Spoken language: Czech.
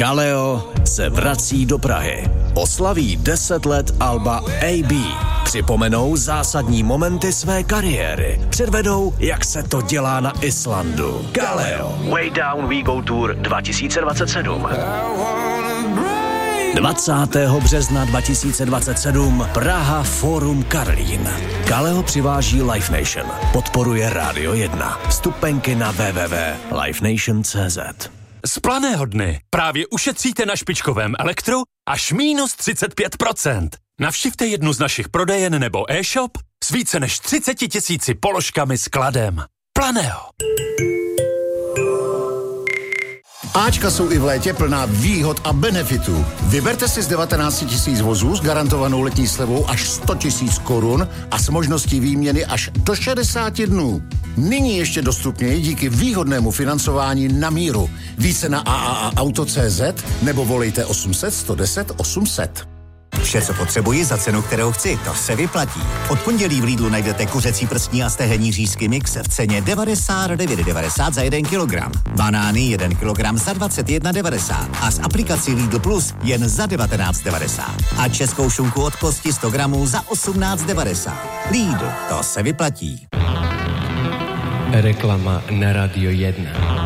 Kaleo se vrací do Prahy. Oslaví 10 let alba AB. Připomenou zásadní momenty své kariéry. Předvedou, jak se to dělá na Islandu. Kaleo. Way Down We Go Tour 2027. 20. března 2027 Praha Fórum Karlín. Kaleo přiváží Live Nation. Podporuje Rádio 1. Vstupenky na www.livenation.cz. Z Planého dny právě ušetříte na špičkovém elektru až minus 35%. Navštivte jednu z našich prodejen nebo e-shop s více než 30 000 položkami skladem. Planého. Ačka jsou i v létě plná výhod a benefitů. Vyberte si z 19 000 vozů s garantovanou letní slevou až 100 000 korun a s možností výměny až do 60 dnů. Nyní ještě dostupněji díky výhodnému financování na míru. Více na AAAauto.cz nebo volejte 800 110 800. Vše, co potřebuji za cenu, kterou chci, to se vyplatí. Od pondělí v Lidlu najdete kuřecí prstní a stehenní řízky mix v ceně 99,90 za 1 kilogram. Banány 1 kilogram za 21,90 a s aplikací Lidl Plus jen za 19,90. A českou šunku od kosti 100 gramů za 18,90. Lidl, to se vyplatí. Reklama na Radio 1.